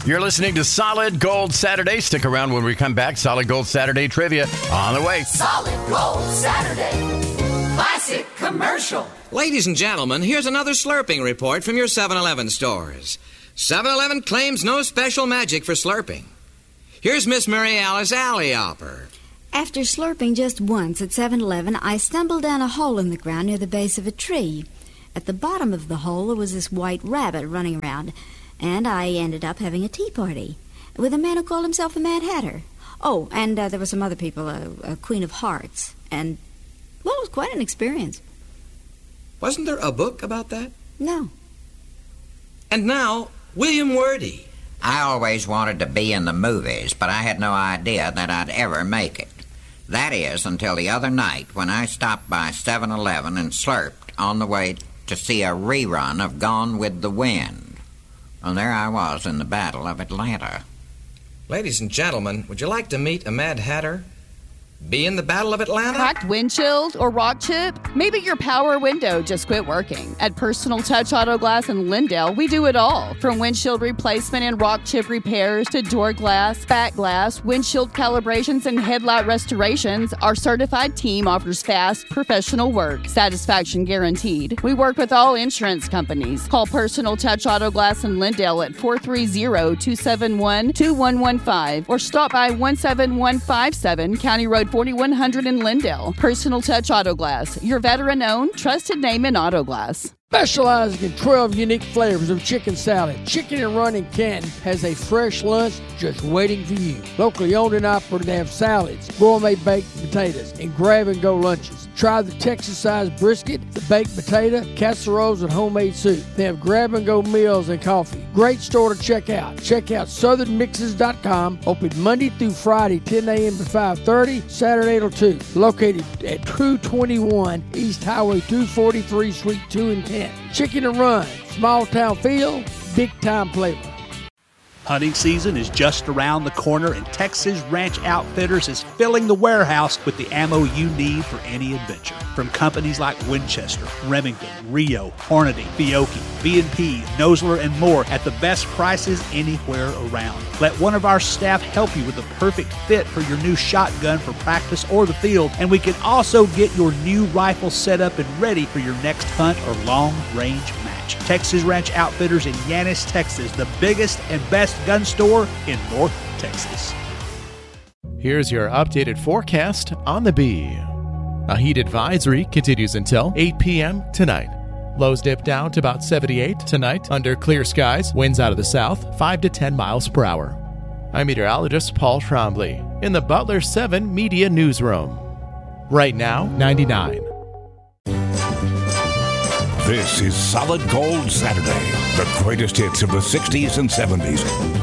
You're listening to Solid Gold Saturday. Stick around when we come back. Solid Gold Saturday trivia on the way. Solid Gold Saturday. Classic commercial. Ladies and gentlemen, here's another slurping report from your 7-Eleven stores. 7-Eleven claims no special magic for slurping. Here's Miss Mary Alice Alley-Opper. After slurping just once at 7-Eleven, I stumbled down a hole in the ground near the base of a tree. At the bottom of the hole, there was this white rabbit running around, and I ended up having a tea party with a man who called himself the Mad Hatter. Oh, and there were some other people, a Queen of Hearts, and, well, it was quite an experience. Wasn't there a book about that? No. And now, William Wordy. I always wanted to be in the movies, but I had no idea that I'd ever make it. That is, until the other night when I stopped by 7-Eleven and slurped on the way to see a rerun of Gone with the Wind. And there I was in the Battle of Atlanta. Ladies and gentlemen, would you like to meet a Mad Hatter? Be in the Battle of Atlanta? Cracked windshield or rock chip? Maybe your power window just quit working. At Personal Touch Auto Glass in Lindale, we do it all. From windshield replacement and rock chip repairs to door glass, back glass, windshield calibrations, and headlight restorations, our certified team offers fast, professional work. Satisfaction guaranteed. We work with all insurance companies. Call Personal Touch Auto Glass in Lindale at 430-271-2115 or stop by 17157 County Road 4100 in Lindale. Personal Touch Auto Glass, your veteran-owned, trusted name in auto glass. Specializing in 12 unique flavors of chicken salad, Chicken and Run in Canton has a fresh lunch just waiting for you. Locally owned and operated, they have salads, gourmet baked potatoes, and grab-and-go lunches. Try the Texas-sized brisket, the baked potato, casseroles, and homemade soup. They have grab-and-go meals and coffee. Great store to check out. Check out southernmixes.com. Open Monday through Friday, 10 a.m. to 5:30, Saturday till 2. Located at 221 East Highway 243, Suite 2 in Canton. Chicken and Run, small town feel, big time flavor. Hunting season is just around the corner, and Texas Ranch Outfitters is filling the warehouse with the ammo you need for any adventure. From companies like Winchester, Remington, Rio, Hornady, Fiocchi, B&P, Nosler, and more at the best prices anywhere around. Let one of our staff help you with the perfect fit for your new shotgun for practice or the field, and we can also get your new rifle set up and ready for your next hunt or long-range match. Texas Ranch Outfitters in Yanis, Texas, the biggest and best gun store in North Texas. Here's your updated forecast on the Bee. A heat advisory continues until 8 p.m. tonight. Lows dip down to about 78 tonight under clear skies. Winds out of the south, 5 to 10 miles per hour. I'm meteorologist Paul Trombley in the Butler 7 Media Newsroom. Right now, 99. This is Solid Gold Saturday, the greatest hits of the 60s and 70s.